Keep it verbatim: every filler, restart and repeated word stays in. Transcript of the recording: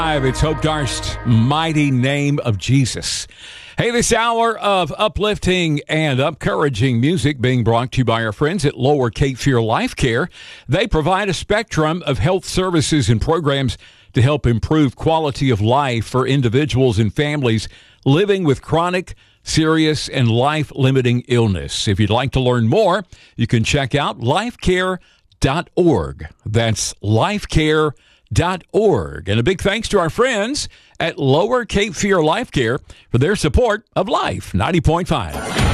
It's Hope Darst, Mighty Name of Jesus. Hey, this hour of uplifting and encouraging music being brought to you by our friends at Lower Cape Fear Life Care. They provide a spectrum of health services and programs to help improve quality of life for individuals and families living with chronic, serious, and life-limiting illness. If you'd like to learn more, you can check out lifecare dot org. That's lifecare dot org. And a big thanks to our friends at Lower Cape Fear Life Care for their support of Life ninety point five.